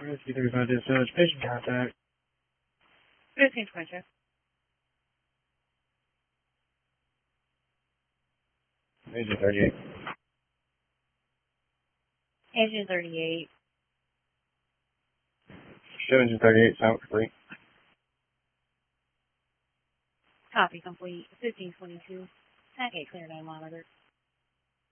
Rescue 35 dispatch, patient contact. 1522. Agent 38. Agent 38. Show Agent 38, sound complete. Copy complete. 1522. Tag 8 clear 9 monitor.